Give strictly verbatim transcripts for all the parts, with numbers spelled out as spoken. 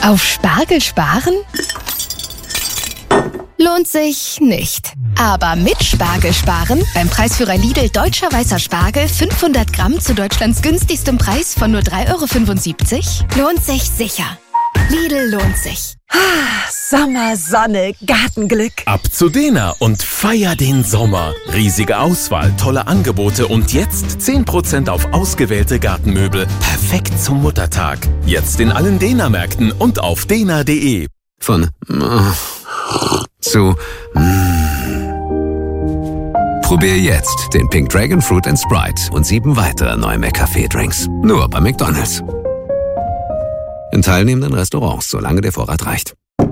Auf Spargel sparen? Lohnt sich nicht. Aber mit Spargel sparen, beim Preisführer Lidl Deutscher Weißer Spargel fünfhundert Gramm zu Deutschlands günstigstem Preis von nur drei Euro fünfundsiebzig, lohnt sich sicher. Lidl lohnt sich. Sommer, Sonne, Gartenglück. Ab zu Dena und feier den Sommer. Riesige Auswahl, tolle Angebote und jetzt zehn Prozent auf ausgewählte Gartenmöbel. Perfekt zum Muttertag. Jetzt in allen Dena-Märkten und auf dena punkt de. Von äh, zu mm. Probier jetzt den Pink Dragon Fruit and Sprite und sieben weitere neue McCafé-Drinks. Nur bei McDonald's. In teilnehmenden Restaurants, solange der Vorrat reicht.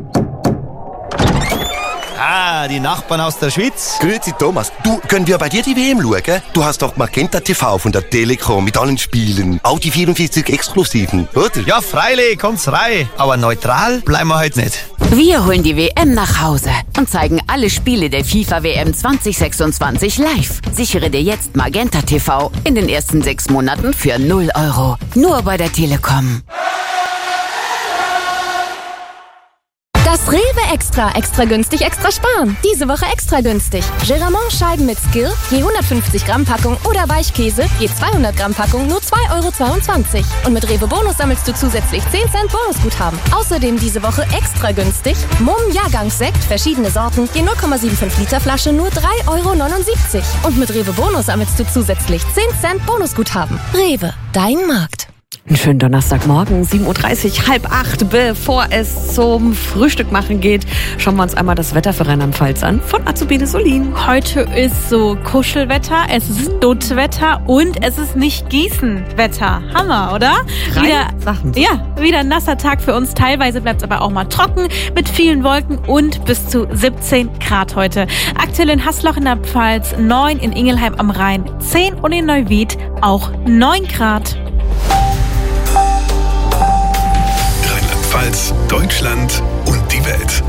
Ah, die Nachbarn aus der Schweiz. Grüezi Thomas, du, können wir bei dir die W M schauen? Du hast doch Magenta T V von der Telekom mit allen Spielen. Auch die vierundvierzig Exklusiven, oder? Ja, freilich, kommt's rein. Aber neutral bleiben wir heute nicht. Wir holen die W M nach Hause und zeigen alle Spiele der FIFA W M zwanzig sechsundzwanzig live. Sichere dir jetzt Magenta T V in den ersten sechs Monaten für null Euro. Nur bei der Telekom. Das Rewe Extra, extra günstig, extra sparen. Diese Woche extra günstig. Geramont-Scheiben mit Skill, je hundertfünfzig Gramm Packung oder Weichkäse, je zweihundert Gramm Packung, nur zwei Euro zweiundzwanzig. Und mit Rewe Bonus sammelst du zusätzlich zehn Cent Bonusguthaben. Außerdem diese Woche extra günstig. Mumm Jahrgangssekt, verschiedene Sorten, je null Komma fünfundsiebzig Liter Flasche, nur drei Euro neunundsiebzig. Und mit Rewe Bonus sammelst du zusätzlich zehn Cent Bonusguthaben. Rewe, dein Markt. Einen schönen Donnerstagmorgen, sieben Uhr dreißig, halb acht, bevor es zum Frühstück machen geht, schauen wir uns einmal das Wetter für Rheinland-Pfalz an von Azubine Solin. Heute ist so Kuschelwetter, es ist Duttwetter und es ist nicht Gießenwetter. Hammer, oder? Wieder, Sachen. Ja, wieder ein nasser Tag für uns. Teilweise bleibt es aber auch mal trocken mit vielen Wolken und bis zu siebzehn Grad heute. Aktuell in Haßloch in der Pfalz neun, in Ingelheim am Rhein zehn und in Neuwied auch neun Grad. Rheinland-Pfalz, Deutschland und die Welt.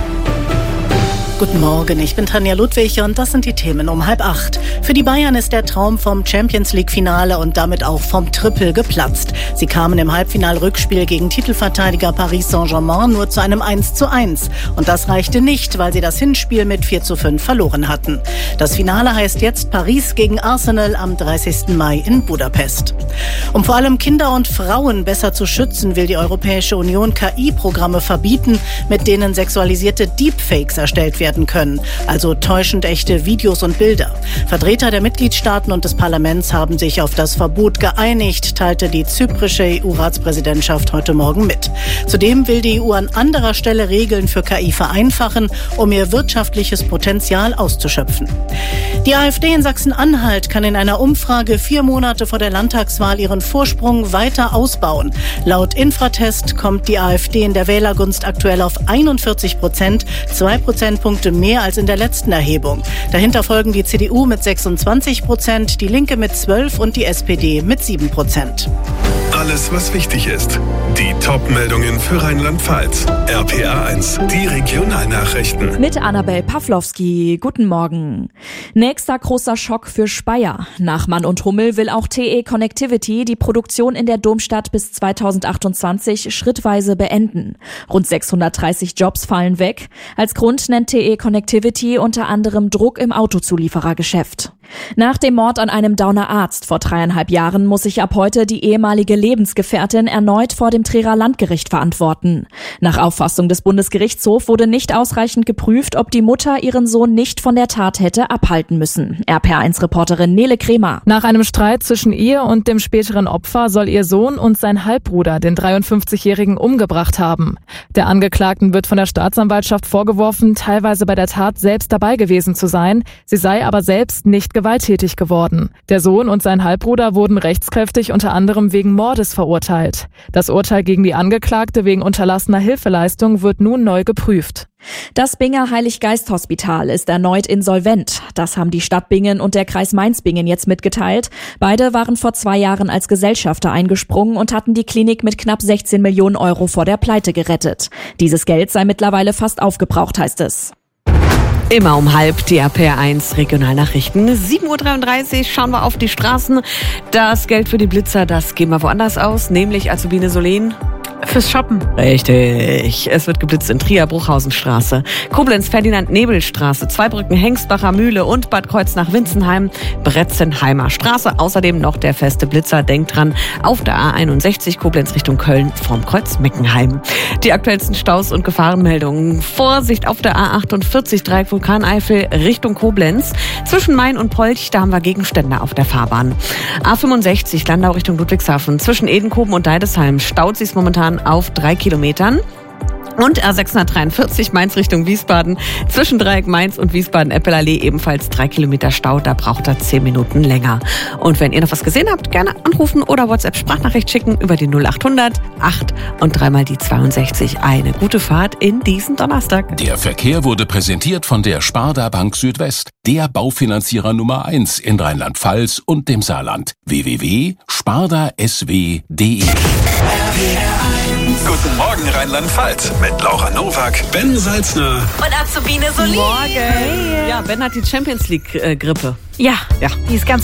Guten Morgen, ich bin Tanja Ludwig und das sind die Themen um halb acht. Für die Bayern ist der Traum vom Champions-League-Finale und damit auch vom Triple geplatzt. Sie kamen im Halbfinal-Rückspiel gegen Titelverteidiger Paris Saint-Germain nur zu einem eins zu eins. Und das reichte nicht, weil sie das Hinspiel mit vier zu fünf verloren hatten. Das Finale heißt jetzt Paris gegen Arsenal am dreißigsten Mai in Budapest. Um vor allem Kinder und Frauen besser zu schützen, will die Europäische Union K I-Programme verbieten, mit denen sexualisierte Deepfakes erstellt werden können, also täuschend echte Videos und Bilder. Vertreter der Mitgliedstaaten und des Parlaments haben sich auf das Verbot geeinigt, teilte die zyprische E U-Ratspräsidentschaft heute Morgen mit. Zudem will die E U an anderer Stelle Regeln für K I vereinfachen, um ihr wirtschaftliches Potenzial auszuschöpfen. Die AfD in Sachsen-Anhalt kann in einer Umfrage vier Monate vor der Landtagswahl ihren Vorsprung weiter ausbauen. Laut Infratest kommt die AfD in der Wählergunst aktuell auf einundvierzig Prozent, zwei Prozentpunkte mehr als in der letzten Erhebung. Dahinter folgen die C D U mit sechsundzwanzig Prozent, die Linke mit zwölf und die S P D mit sieben Prozent. Alles, was wichtig ist. Die Top-Meldungen für Rheinland-Pfalz. R P A eins, die Regionalnachrichten. Mit Annabel Pawlowski. Guten Morgen. Nächster großer Schock für Speyer. Nach Mann und Hummel will auch T E Connectivity die Produktion in der Domstadt bis zweitausendachtundzwanzig schrittweise beenden. Rund sechshundertdreißig Jobs fallen weg. Als Grund nennt T E Connectivity unter anderem Druck im Autozulieferergeschäft. Nach dem Mord an einem Dauner Arzt vor dreieinhalb Jahren muss sich ab heute die ehemalige Lebensgefährtin erneut vor dem Trierer Landgericht verantworten. Nach Auffassung des Bundesgerichtshofs wurde nicht ausreichend geprüft, ob die Mutter ihren Sohn nicht von der Tat hätte abhalten müssen. R P A eins Reporterin Nele Kremer. Nach einem Streit zwischen ihr und dem späteren Opfer soll ihr Sohn und sein Halbbruder den dreiundfünfzigjährigen umgebracht haben. Der Angeklagten wird von der Staatsanwaltschaft vorgeworfen, teilweise bei der Tat selbst dabei gewesen zu sein. Sie sei aber selbst nicht gewalttätig geworden. Der Sohn und sein Halbbruder wurden rechtskräftig unter anderem wegen Mordes verurteilt. Das Urteil gegen die Angeklagte wegen unterlassener Hilfeleistung wird nun neu geprüft. Das Binger Heiliggeist-Hospital ist erneut insolvent. Das haben die Stadt Bingen und der Kreis Mainz-Bingen jetzt mitgeteilt. Beide waren vor zwei Jahren als Gesellschafter eingesprungen und hatten die Klinik mit knapp sechzehn Millionen Euro vor der Pleite gerettet. Dieses Geld sei mittlerweile fast aufgebraucht, heißt es. Immer um halb die R P A eins Regionalnachrichten. sieben Uhr dreiunddreißig schauen wir auf die Straßen. Das Geld für die Blitzer, das geben wir woanders aus, nämlich Azubine Solin. Fürs Shoppen. Richtig. Es wird geblitzt in Trier, Bruchhausenstraße, Koblenz, Ferdinand-Nebel-Straße, Zweibrücken, Hengstbacher Mühle und Bad Kreuznach-Winzenheim, Bretzenheimer Straße. Außerdem noch der feste Blitzer. Denkt dran, auf der A einundsechzig Koblenz Richtung Köln vorm Kreuz Meckenheim. Die aktuellsten Staus und Gefahrenmeldungen. Vorsicht auf der A achtundvierzig, Dreieck Vulkaneifel Richtung Koblenz. Zwischen Main und Polch, da haben wir Gegenstände auf der Fahrbahn. A fünfundsechzig, Landau Richtung Ludwigshafen. Zwischen Edenkoben und Deidesheim staut sich momentan auf drei Kilometern. Und A sechshundertdreiundvierzig, Mainz Richtung Wiesbaden. Zwischen Dreieck Mainz und Wiesbaden-Eppelallee ebenfalls drei Kilometer Stau. Da braucht er zehn Minuten länger. Und wenn ihr noch was gesehen habt, gerne anrufen oder WhatsApp-Sprachnachricht schicken über die null achthundert acht und dreimal die zweiundsechzig. Eine gute Fahrt in diesen Donnerstag. Der Verkehr wurde präsentiert von der Sparda Bank Südwest, der Baufinanzierer Nummer eins in Rheinland-Pfalz und dem Saarland. w w w punkt sparda s w punkt d e. Guten Morgen Rheinland-Pfalz mit Laura Nowak, Ben Salzner Und Azubine Solin. Morgen. Ja, Ben hat die Champions League-Grippe. Ja, ja, die ist ganz